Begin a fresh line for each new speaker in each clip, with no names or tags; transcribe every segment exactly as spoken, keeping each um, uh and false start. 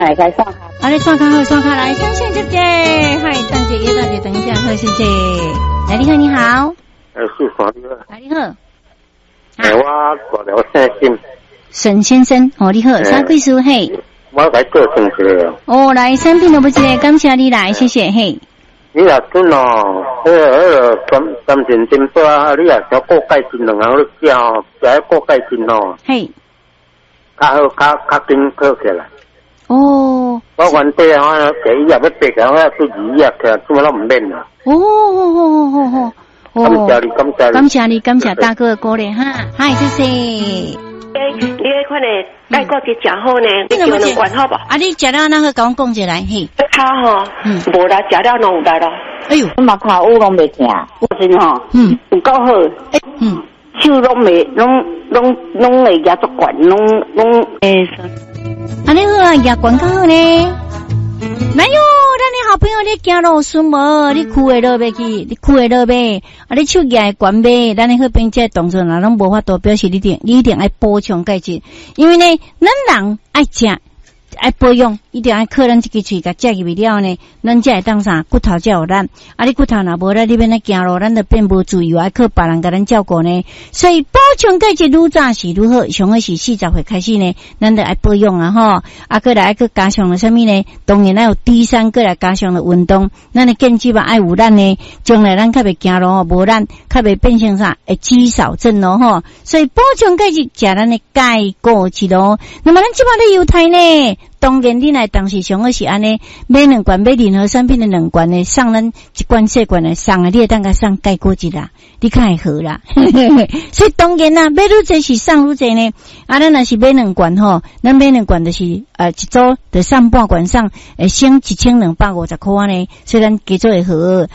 哎，该刷卡。
啊，你刷卡好，刷卡来，相信姐姐，嗨，等姐叶大姐，等一下，好，谢谢。来，你好，你好。
呃，是啥你好。
来，你好。
哎，我挂了姓沈。
沈先生，哦，你好，啥贵事嘿？
我来做生意了。
哦，来，产品都不接，感谢你来，谢谢嘿。
你若准哦，迄个迄个甘甘甜金沙，啊，你若想过界金两行你食哦，食过界金哦。
嘿。
较好，较较紧好起来。
哦。
我原底啊，第一日要八个，我做二日起，做乜都唔免啦。
哦哦哦哦哦。
感謝你，感謝你，
感謝你，感謝大哥過嚟哈，嗨，謝謝。
你你迄款诶，介國節食好呢，你叫兩罐好不？
啊，你食了那個講講一來嘿。
卡吼，嗯，無來食了攏有來咯。
哎呦，
我嘛卡有攏袂疼，我真吼，嗯，有夠好，嗯，手攏袂，攏攏攏會壓足管，攏攏誒。
啊，你好啊，壓管較好呢。哪有？咱你好朋友你行路顺无？你哭会落袂去？你哭会落袂？啊，你手举管呗？咱你好朋友这动作哪拢无法度表示你点？你一定爱补充钙质，因为呢，咱人爱食。爱保养，一定爱靠咱这个喙甲食入去了呢，咱才会当啥骨头才有力。啊，你骨头若无力，你变来行路，咱就变无自由，爱靠别人甲咱照顾呢。所以补充钙质愈早是愈好，上好是四十岁开始呢，咱就爱保养啊吼。啊，过来爱去加上了啥物呢？当然爱有低三，过来加上了运动，咱的健肌嘛爱有咱呢，将来咱较袂行路吼，无咱较袂变成啥会肌少症咯吼。所以补充钙质，食咱的钙果质咯。那么咱即摆咧犹太呢？当然，你来当时上好是安尼，买两罐买任何产品的两罐呢，送咱一罐四罐的送啊，你会当甲送钙果质啦，你较会好啦。所以当然啦，买愈济是送愈济呢。啊，咱若是买两罐吼，咱买两罐就是呃一组就送半罐送，诶，省一千两百五十块安尼，所以咱加做会好。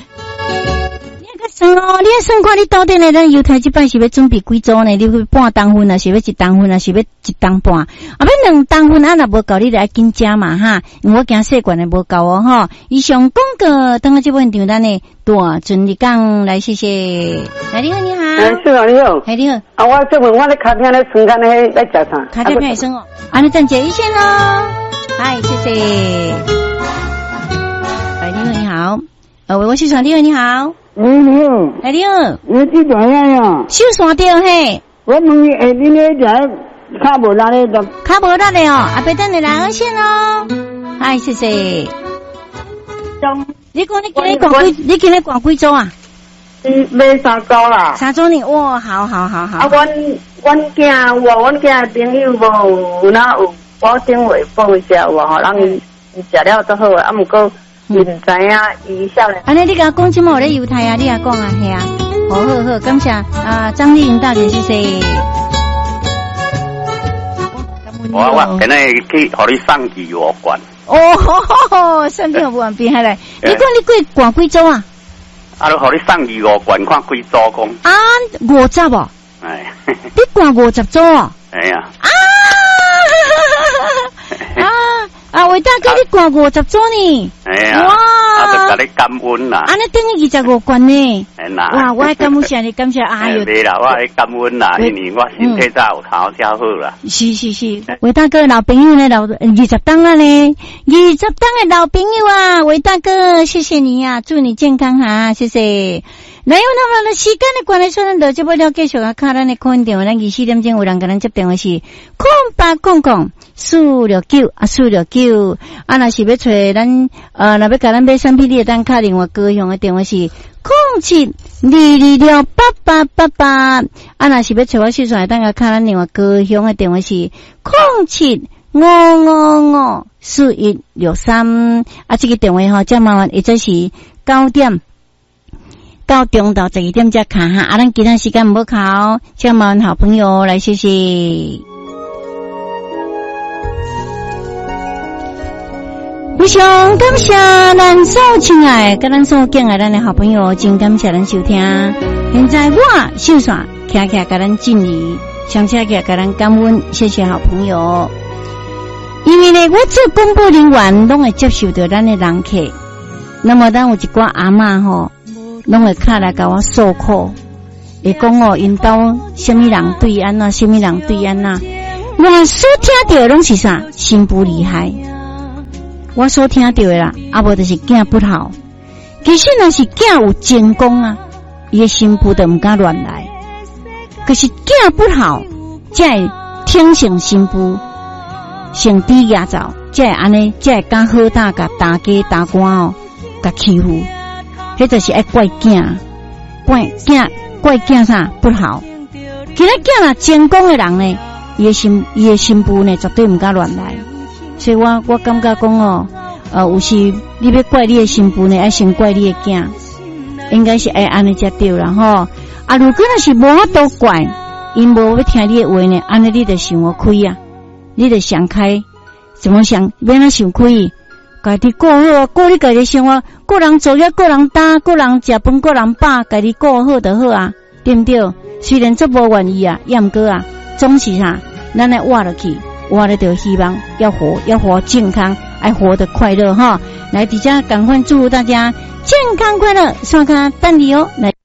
算哦，你要算看你到底呢？咱犹太这摆是要准备几组呢？你要半当分啊，是要一当分啊，是要一当半？啊，要两当分啊，若无够，你就要紧加嘛哈。因为我惊细罐的无够哦哈。以上广告，等下这本场咱呢大准你讲来，谢谢。来，你好，你好。
哎，是啊，你好。
哎，你好。
啊，我这份我咧卡片咧存干咧在食啥？
卡片片生哦。啊，你暂接一线咯。嗨，谢谢。哎，你好，你好。呃，喂，我是传你好，你好。
你好，
哎你好，
你几多样呀？
手线掉嘿。
我问你，哎，你那点卡无力咧？
卡无力咧哦，啊，别等你来二线哦。嗨，谢谢。你讲你今日逛几？你今日逛几组啊？
嗯，买三组啦。
三组呢？哇，好好好好。
啊，阮阮囝我阮囝朋友无哪有保证会报一下有吼，人伊伊食了都好啊，啊，毋过。唔知啊，伊少年。
安尼你甲讲即么咧犹太啊，你也讲啊，系啊，好好好，感谢啊，张丽颖大姐，谢谢。
我我今日去互你送几五罐。
哦，送几五罐变下来，你讲你几罐几组啊？
啊，互你送二五罐，看几组讲。
啊，五十哦。哎。你罐五十组哦。
哎呀。
啊！啊！啊，伟大哥，你挂五十组呢？
哎呀，哇！啊，就甲你感恩啦。
安尼等于二十五罐呢。
哎呐。
哇，我感恩谢你，感谢哎呦。
对啦，我爱感恩啦，因为我身体早有头较好啦。
是是是，伟大哥老朋友呢，老二十档啊呢，二十档的老朋友啊，伟大哥，谢谢你呀，祝你健康哈，谢谢。来，有那么的时间的关系，咱就这不了继续啊，看咱的空电话，咱二四点钟有人跟咱接电话是空八空空四六九啊四六九啊，若是要找咱呃，若要甲咱买产品，你当卡另外高雄的电话是空七二二六八八八八啊，若是要找我宣传，当个卡咱另外高雄的电话是空七五五五四一六三啊，这个电话吼，这麻烦，或者是九点。到中到十二点才卡哈，啊，咱其他时间唔好考，请麻烦好朋友来谢谢。非常感谢咱所亲爱，跟咱所敬爱咱的好朋友，真感谢咱收听。现在我秀耍徛徛跟咱敬礼，上车徛跟咱感恩，谢谢好朋友。因为呢，我做公布人员拢会接受到咱的人客，那么咱有一寡阿嬷吼。拢会卡来甲我诉苦，会讲哦，因兜什么人对安那，什么人对安那，我所听到拢是啥？心不厉害， 我所听到的啦，啊无就是囝不好。其实若是囝有成功啊，伊的新妇都唔敢乱来。可是囝不好，才会挺性新妇，性低压造，才会安尼，才会敢好大甲大家大官哦，甲欺负。迄就是爱怪囝，怪囝怪囝啥不好。其他囝若成功的人呢，伊的新伊的新妇呢，绝对唔敢乱来。所以我我感觉讲哦，呃，有时你要怪你的新妇呢，爱先怪你的囝，应该是爱安尼才对啦吼。啊，如果若是无法度怪，因无要听你的话呢，安尼你就想我开啊，你就想开，怎么想免那想开，家己过好，过你家己生活，个人做业，个人担，个人食饭，个人饱，家己过好就好啊，对不对？虽然做无愿意啊，也毋过啊，总是啥，咱来活落去。我咧就希望要活要活健康，爱活得快乐哈！来，底下赶快祝福大家健康快乐，刷卡等你哦！来。